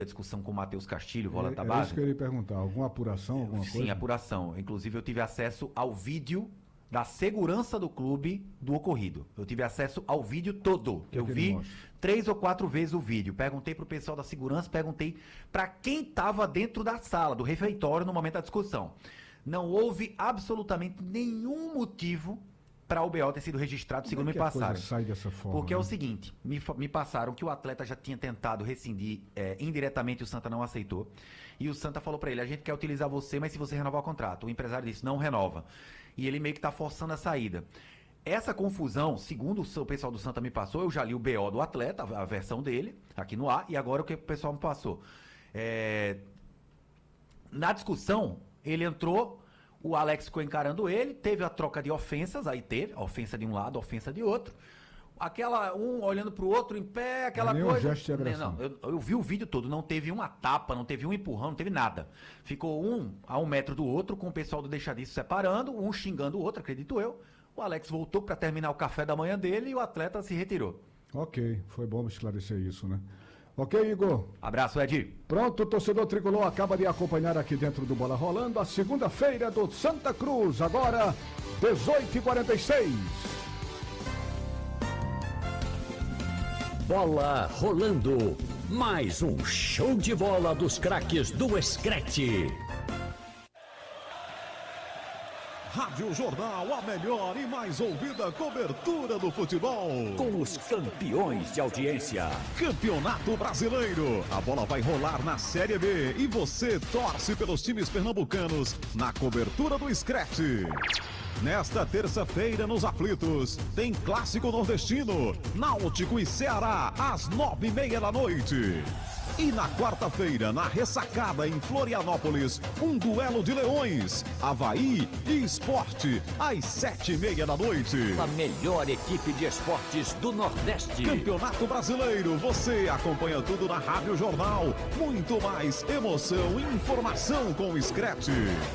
discussão com o Matheus Castilho, volante da É base. isso que eu ia perguntar, alguma apuração, alguma coisa? Sim, apuração. Inclusive eu tive acesso ao vídeo da segurança do clube do ocorrido. Eu tive acesso ao vídeo todo. Eu vi 3 ou 4 vezes o vídeo. Perguntei pro pessoal da segurança, perguntei para quem estava dentro da sala, do refeitório, no momento da discussão. Não houve absolutamente nenhum motivo para o BO ter sido registrado, segundo me passaram. Sai dessa forma, porque é o seguinte, me passaram que o atleta já tinha tentado rescindir indiretamente, o Santa não aceitou. E o Santa falou para ele, a gente quer utilizar você, mas se você renovar o contrato. O empresário disse, não renova. E ele meio que tá forçando a saída. Essa confusão, segundo o pessoal do Santa me passou, eu já li o BO do atleta, a versão dele, aqui no ar, e agora o que o pessoal me passou. Na discussão, ele entrou... O Alex ficou encarando ele, teve a troca de ofensas, aí teve, a ofensa de um lado, a ofensa de outro. Aquela, um olhando pro outro em pé, aquela nenhum coisa. Gesto de agressão. Não, eu vi o vídeo todo, não teve uma tapa, não teve um empurrão, não teve nada. Ficou um a 1 metro do outro, com o pessoal do Deixadiço separando, um xingando o outro, acredito eu. O Alex voltou para terminar o café da manhã dele e o atleta se retirou. Ok, foi bom esclarecer isso, né? Ok, Igor? Abraço, Edi. Pronto, o torcedor tricolor acaba de acompanhar aqui dentro do Bola Rolando a segunda-feira do Santa Cruz, agora 18h46. Bola rolando, mais um show de bola dos craques do Screte. Rádio Jornal, a melhor e mais ouvida cobertura do futebol. Com os campeões de audiência. Campeonato Brasileiro. A bola vai rolar na Série B e você torce pelos times pernambucanos na cobertura do Screte. Nesta terça-feira, nos aflitos, tem Clássico Nordestino, Náutico e Ceará, às 9h30 da noite. E na quarta-feira, na Ressacada, em Florianópolis, um duelo de leões, Avaí e Sport, às 7h30 da noite. A melhor equipe de esportes do Nordeste. Campeonato Brasileiro, você acompanha tudo na Rádio Jornal. Muito mais emoção e informação com o Screte.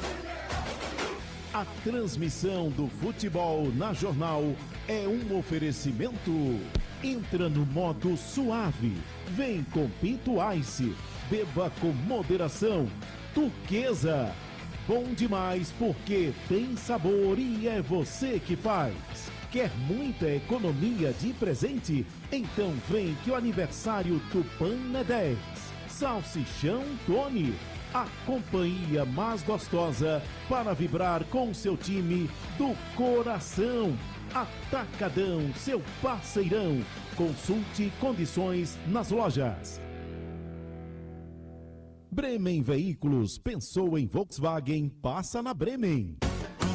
A transmissão do futebol na Jornal é um oferecimento. Entra no modo suave. Vem com Pinto Ice. Beba com moderação. Turquesa. Bom demais porque tem sabor e é você que faz. Quer muita economia de presente? Então vem que o aniversário Tupan é 10. Salsichão Tony. A companhia mais gostosa para vibrar com seu time do coração. Atacadão, seu parceirão. Consulte condições nas lojas. Bremen Veículos, pensou em Volkswagen, passa na Bremen.